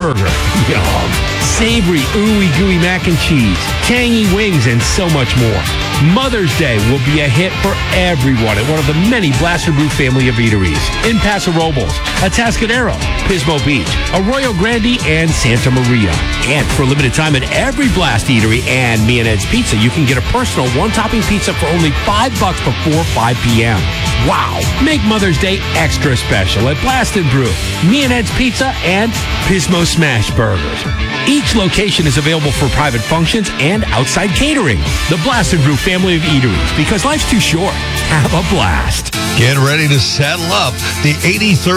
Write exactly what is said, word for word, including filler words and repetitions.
burger. Yum. Savory, ooey gooey mac and cheese, tangy wings, and so much more. Mother's Day will be a hit for everyone at one of the many Blaster Brew family of eateries in Paso Robles, Atascadero, Pismo Beach, Arroyo Grande, and Santa Maria. And for a limited time at every Blast Eatery and Me and Ed's Pizza, you can get a personal one-topping pizza for only five bucks before five p.m. Wow! Make Mother's Day extra special at Blast and Brew, Me and Ed's Pizza, and Pismo Smash Burgers. Each location is available for private functions and outside catering. The Blast and Brew family of eateries, because life's too short. Have a blast. Get ready to saddle up. The eighty-third